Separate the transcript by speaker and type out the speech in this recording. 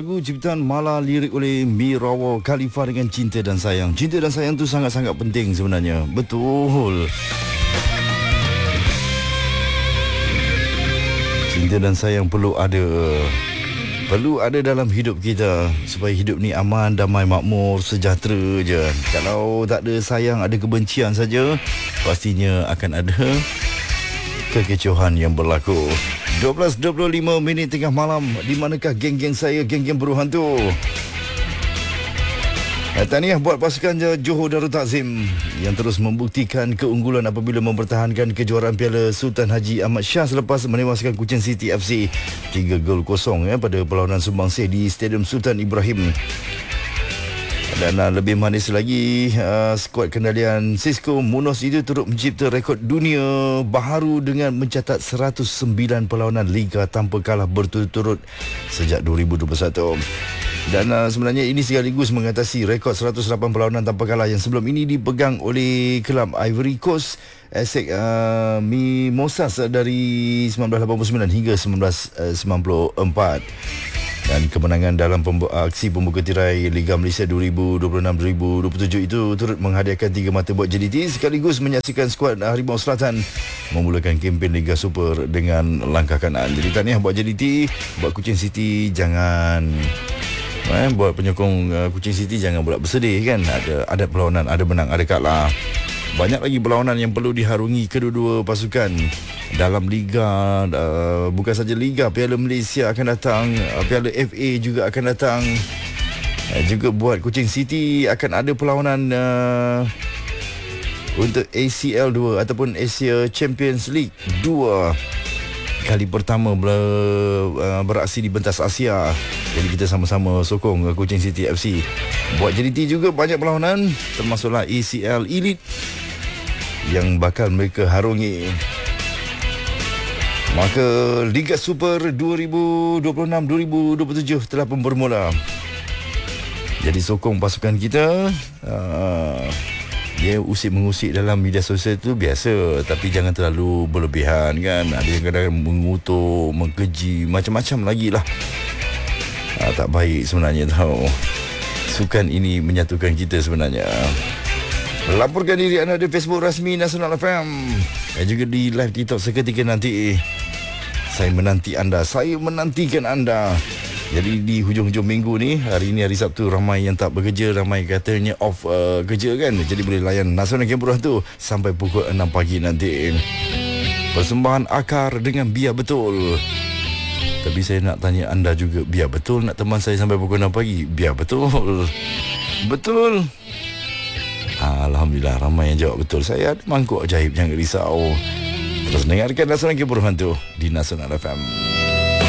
Speaker 1: lagu ciptaan Mala, lirik oleh Mirawa Khalifa dengan Cinta dan Sayang. Cinta dan sayang tu sangat-sangat penting sebenarnya. Betul. Cinta dan sayang perlu ada. Perlu ada dalam hidup kita supaya hidup ni aman, damai, makmur, sejahtera je. Kalau tak ada sayang, ada kebencian saja, pastinya akan ada kekecohan yang berlaku. 12.25 minit tengah malam. Di manakah geng-geng saya, geng-geng Buruh Hantu? Tahniah buat pasukan Johor Darul Takzim yang terus membuktikan keunggulan apabila mempertahankan kejuaraan Piala Sultan Haji Ahmad Shah selepas menewaskan Kuching City FC 3-0 pada perlawanan sumbangsih di Stadium Sultan Ibrahim. Dan lebih manis lagi, skuad kendalian Cisco Munos itu turut mencipta rekod dunia baharu dengan mencatat 109 perlawanan liga tanpa kalah berturut-turut sejak 2021. Dan sebenarnya ini sekaligus mengatasi rekod 108 perlawanan tanpa kalah yang sebelum ini dipegang oleh kelab Ivory Coast ASEC Mimosas dari 1989 hingga 1994. Dan kemenangan dalam aksi pembuka tirai Liga Malaysia 2026-2027 itu turut menghadiahkan 3 mata buat JDT sekaligus menyaksikan skuad Harimau Selatan memulakan kempen Liga Super dengan langkah kanan. Jadi tahniah buat JDT, buat Kuching City jangan buat penyokong Kuching City jangan pula bersedih kan. Ada perlawanan, ada menang, ada kalah. Banyak lagi perlawanan yang perlu diharungi kedua-dua pasukan dalam Liga. Bukan saja Liga, Piala Malaysia akan datang, Piala FA juga akan datang. Juga buat Kuching City akan ada perlawanan untuk ACL 2 ataupun Asia Champions League 2. Kali pertama beraksi di pentas Asia. Jadi kita sama-sama sokong Kuching City FC. Buat JDT juga banyak perlawanan, termasuklah ACL Elite yang bakal mereka harungi. Maka Liga Super 2026-2027 telah pun bermula. Jadi sokong pasukan kita. Dia usik-mengusik dalam media sosial itu biasa, tapi jangan terlalu berlebihan kan. Ada yang kadang-kadang mengutuk, mengkeji, macam-macam lagi lah. Tak baik sebenarnya tau. Sukan ini menyatukan kita sebenarnya. Laporkan diri anda di Facebook rasmi Nasional FM dan juga di live TikTok seketika nanti. Saya menanti anda, saya menantikan anda. Jadi di hujung-hujung minggu ni, hari ini hari Sabtu, ramai yang tak bekerja, ramai katanya off kerja kan. Jadi boleh layan Nasional Geng Buruh tu sampai pukul 6 pagi nanti. Persembahan Akar dengan Biar Betul. Tapi saya nak tanya anda juga, biar betul nak teman saya sampai pukul 6 pagi? Biar betul. Betul. Alhamdulillah ramai yang jawab betul. Saya ada mangkuk ajaib, jangan risau. Terus dengarkan Nasional Geng Buruh Hantu di Nasional FM.